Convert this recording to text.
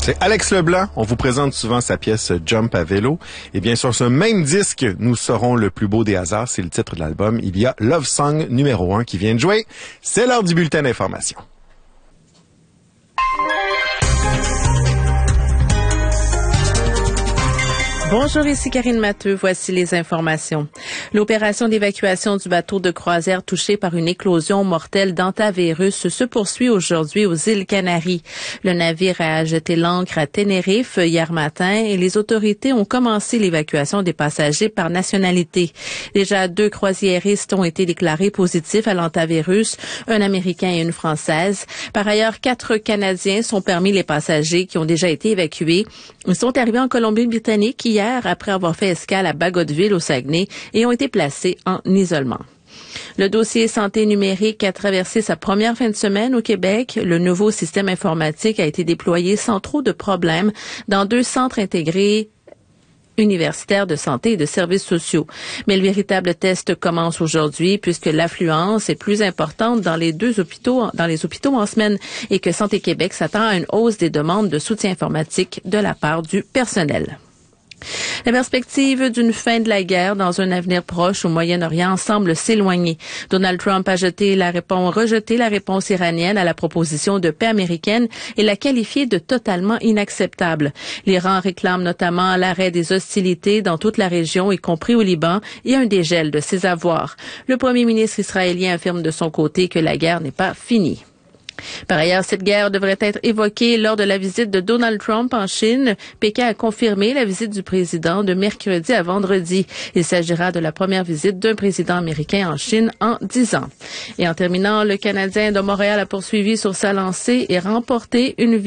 C'est Alex Leblanc. On vous présente souvent sa pièce Jump à vélo. Et bien sur ce même disque, nous serons le plus beau des hasards. C'est le titre de l'album. Il y a Love Song numéro 1 qui vient de jouer. C'est l'heure du bulletin d'information. Bonjour, ici Karine Matteux. Voici les informations. L'opération d'évacuation du bateau de croisière touché par une éclosion mortelle d'hantavirus se poursuit aujourd'hui aux îles Canaries. Le navire a jeté l'ancre à Tenerife hier matin et les autorités ont commencé l'évacuation des passagers par nationalité. Déjà 2 croisiéristes ont été déclarés positifs à l'hantavirus, un Américain et une Française. Par ailleurs, 4 Canadiens sont parmi les passagers qui ont déjà été évacués. Ils sont arrivés en Colombie-Britannique hier après avoir fait escale à Bagotville au Saguenay et ont été placés en isolement. Le dossier santé numérique a traversé sa première fin de semaine au Québec. Le nouveau système informatique a été déployé sans trop de problèmes dans 2 centres intégrés universitaires de santé et de services sociaux. Mais le véritable test commence aujourd'hui puisque l'affluence est plus importante dans les hôpitaux en semaine et que Santé Québec s'attend à une hausse des demandes de soutien informatique de la part du personnel. La perspective d'une fin de la guerre dans un avenir proche au Moyen-Orient semble s'éloigner. Donald Trump a rejeté la réponse iranienne à la proposition de paix américaine et l'a qualifiée de totalement inacceptable. L'Iran réclame notamment l'arrêt des hostilités dans toute la région, y compris au Liban, et un dégel de ses avoirs. Le premier ministre israélien affirme de son côté que la guerre n'est pas finie. Par ailleurs, cette guerre devrait être évoquée lors de la visite de Donald Trump en Chine. Pékin a confirmé la visite du président de mercredi à vendredi. Il s'agira de la première visite d'un président américain en Chine en 10 ans. Et en terminant, le Canadien de Montréal a poursuivi sur sa lancée et remporté une